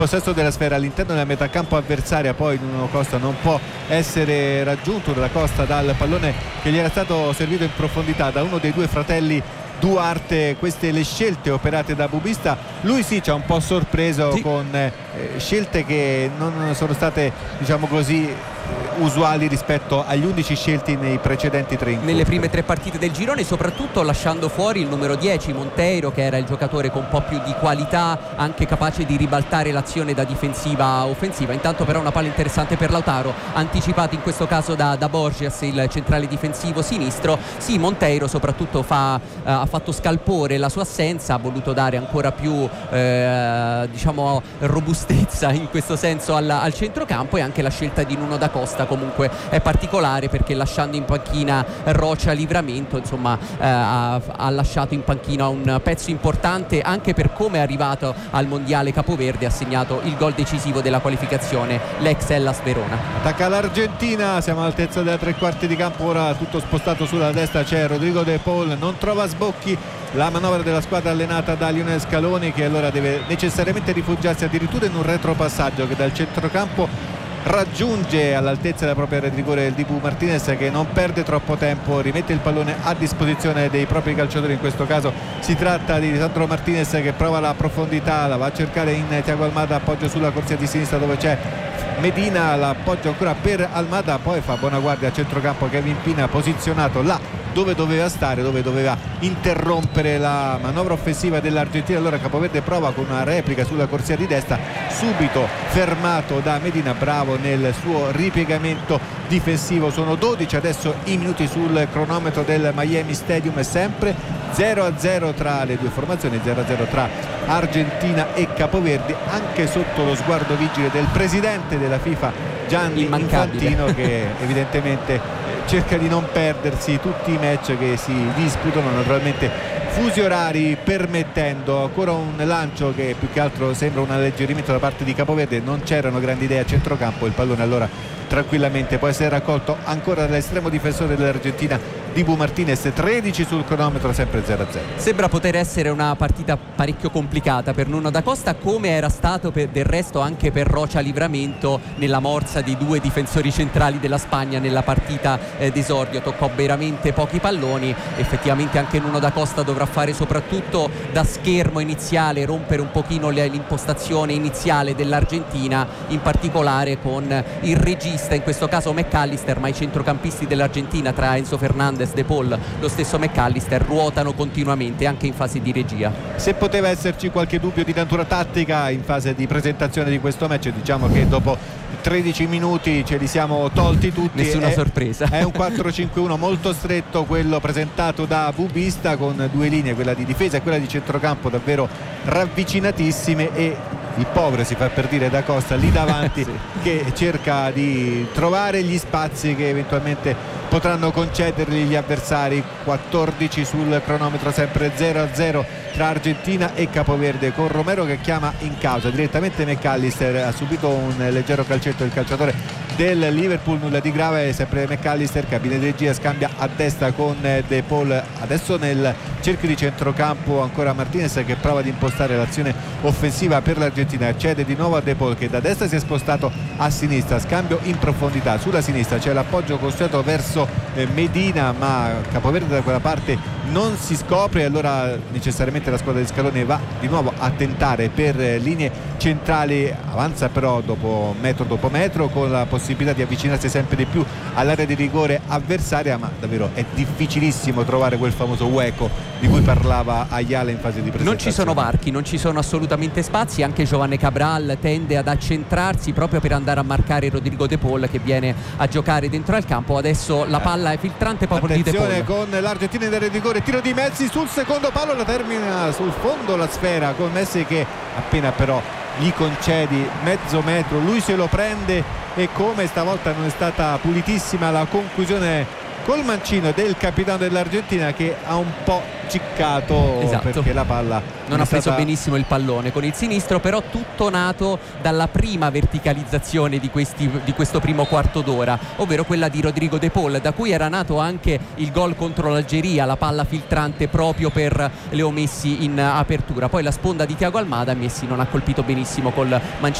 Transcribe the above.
possesso della sfera all'interno della metà campo avversaria, poi Nuno Costa non può essere raggiunto dalla Costa dal pallone che gli era stato servito in profondità da uno dei due fratelli Duarte. Queste le scelte operate da Bubista. Lui sì ci ha un po' sorpreso, sì, con scelte che non sono state, diciamo così, usuali rispetto agli 11 scelti nei precedenti 3 incontri. Nelle prime 3 partite del girone, soprattutto lasciando fuori il numero 10 Monteiro, che era il giocatore con un po' più di qualità, anche capace di ribaltare l'azione da difensiva a offensiva. Intanto però una palla interessante per Lautaro, anticipato in questo caso da Borges, il centrale difensivo sinistro. Sì, Monteiro soprattutto ha fatto scalpore la sua assenza, ha voluto dare ancora più diciamo robustezza in questo senso al centrocampo, e anche la scelta di Nuno da Costa comunque è particolare, perché lasciando in panchina Rocha Livramento, insomma, ha lasciato in panchina un pezzo importante anche per come è arrivato al mondiale capoverde. Ha segnato il gol decisivo della qualificazione l'ex Hellas Verona. Attacca l'Argentina, siamo all'altezza della 3/4 di campo, ora tutto spostato sulla destra, c'è Rodrigo De Paul, non trova sbocchi la manovra della squadra allenata da Lionel Scaloni, che allora deve necessariamente rifugiarsi addirittura in un retropassaggio che dal centrocampo raggiunge all'altezza della propria area di rigore il Dibu Martinez, che non perde troppo tempo, rimette il pallone a disposizione dei propri calciatori. In questo caso si tratta di Sandro Martinez, che prova la profondità, la va a cercare in Thiago Almada, appoggio sulla corsia di sinistra dove c'è Medina, l'appoggio ancora per Almada, poi fa buona guardia a centrocampo Kevin Pina, posizionato là dove doveva stare, dove doveva interrompere la manovra offensiva dell'Argentina. Allora Capoverde prova con una replica sulla corsia di destra, subito fermato da Medina, bravo nel suo ripiegamento difensivo. Sono 12 adesso i minuti sul cronometro del Miami Stadium, è sempre 0-0 tra le due formazioni, 0-0 tra Argentina e Capoverde, anche sotto lo sguardo vigile del presidente della FIFA Gianni Infantino, che evidentemente cerca di non perdersi tutti i match che si disputano, naturalmente fusi orari permettendo. Ancora un lancio che più che altro sembra un alleggerimento da parte di Capoverde, non c'erano grandi idee a centrocampo, il pallone allora tranquillamente può essere raccolto ancora dall'estremo difensore dell'Argentina Dibu Martinez. 13 sul cronometro, sempre 0-0. Sembra poter essere una partita parecchio complicata per Nuno da Costa, come era stato del resto anche per Rocha Livramento nella morsa di due difensori centrali della Spagna nella partita d'esordio. Toccò veramente pochi palloni. Effettivamente anche Nuno da Costa dovrà fare soprattutto da schermo iniziale, rompere un pochino l'impostazione iniziale dell'Argentina, in particolare con il regista, in questo caso McAllister, ma i centrocampisti dell'Argentina, tra Enzo Fernandez, De Paul, lo stesso McAllister, ruotano continuamente anche in fase di regia. Se poteva esserci qualche dubbio di natura tattica in fase di presentazione di questo match, diciamo che dopo 13 minuti ce li siamo tolti tutti. Nessuna sorpresa. È un 4-5-1 molto stretto quello presentato da Bubista, con due linee, quella di difesa e quella di centrocampo davvero ravvicinatissime, e il povero, si fa per dire, da Costa lì davanti sì, che cerca di trovare gli spazi che eventualmente potranno concedergli gli avversari. 14 sul cronometro, sempre 0-0 tra Argentina e Capoverde, con Romero che chiama in causa direttamente McAllister. Ha subito un leggero calcetto il calciatore del Liverpool, nulla di grave, sempre McAllister. Cabina di regia scambia a destra con De Paul, adesso nel cerchio di centrocampo ancora Martinez, che prova ad impostare l'azione offensiva per l'Argentina. Cede di nuovo a De Paul, che da destra si è spostato a sinistra, scambio in profondità sulla sinistra, c'è l'appoggio costruito verso Medina, ma Capoverde da quella parte non si scopre, allora necessariamente la squadra di Scaloni va di nuovo a tentare per linee centrali. Avanza però dopo metro con la possibilità di avvicinarsi sempre di più all'area di rigore avversaria, ma davvero è difficilissimo trovare quel famoso hueco di cui parlava Ayala in fase di presentazione. Non ci sono varchi, non ci sono assolutamente spazi, anche Giovanni Cabral tende ad accentrarsi proprio per andare a marcare Rodrigo De Paul, che viene a giocare dentro al campo. Adesso la palla è filtrante proprio di De Paul. Attenzione con l'Argentina in area di rigore, tiro di Messi sul secondo palo, la termina sul fondo la sfera, con Messi che appena però gli concedi mezzo metro lui se lo prende, e come stavolta non è stata pulitissima la conclusione col mancino del capitano dell'Argentina che ha un po' ciccato, esatto, perché la palla non ha preso benissimo il pallone con il sinistro, però tutto nato dalla prima verticalizzazione di questo primo quarto d'ora, ovvero quella di Rodrigo De Paul, da cui era nato anche il gol contro l'Algeria, la palla filtrante proprio per Leo Messi in apertura. Poi la sponda di Thiago Almada, Messi non ha colpito benissimo col mancino